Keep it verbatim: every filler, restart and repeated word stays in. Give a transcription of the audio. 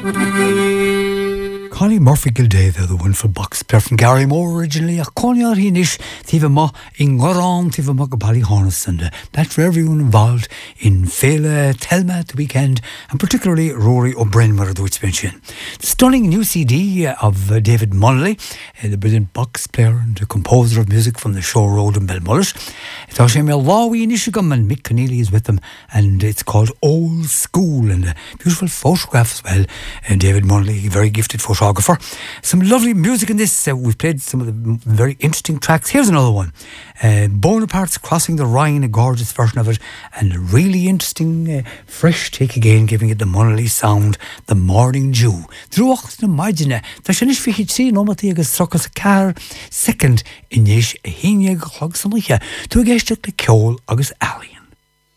Connie Murphy Gildea, they're the wonderful box player from Gary Moore originally. A Connie Hinish, Tiva Ma, in Goran, Tiva Ma Gabali Harness, and uh, that's for everyone involved in Fela, Telma at the weekend, and particularly Rory O'Brien, where the mention. The stunning new C D uh, of uh, David Munnelly, uh, the brilliant box player and the composer of music from the Show Road in Belmullet. It's Oshemel Lawi Nishigam and Mick Keneally is with them, and it's called Old School, and a beautiful photograph as well. And David Munnelly, very gifted photographer. Some lovely music in this. Uh, we've played some of the very interesting tracks. Here's another one. Uh, Bonaparte's Crossing the Rhine, a gorgeous version of it, and a really interesting, uh, fresh take again, giving it the Munnelly sound, The Morning Dew. Druach na maidine, ta sin is fichid sí nómatí agus trochas a car, second inis a híine go chlog samlicha, tu a geiste le ceol agus alley.